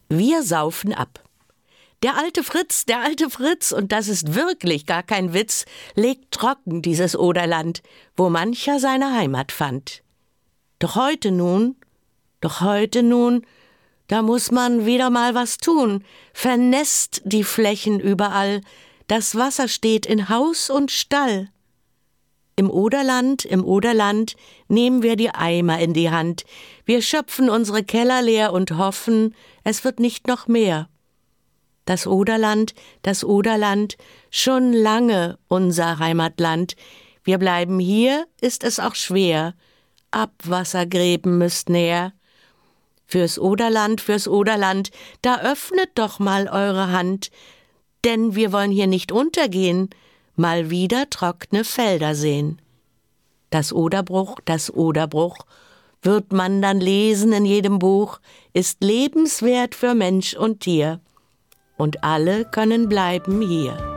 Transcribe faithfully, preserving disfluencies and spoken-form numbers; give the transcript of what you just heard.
Wir saufen ab. Der alte Fritz, der alte Fritz, und das ist wirklich gar kein Witz, legt trocken dieses Oderland, wo mancher seine Heimat fand. Doch heute nun, doch heute nun, da muß man wieder mal was tun, vernässt die Flächen überall, das Wasser steht in Haus und Stall. Im Oderland, im Oderland nehmen wir die Eimer in die Hand, wir schöpfen unsere Keller leer und hoffen, es wird nicht noch mehr. Das Oderland, das Oderland, schon lange unser Heimatland, wir bleiben hier, ist es auch schwer, Abwassergräben müsst näher. Fürs Oderland, fürs Oderland, da öffnet doch mal eure Hand, denn wir wollen hier nicht untergehen, mal wieder trockne Felder sehen. Das Oderbruch, das Oderbruch, wird man dann lesen in jedem Buch, ist lebenswert für Mensch und Tier. Und alle können bleiben hier.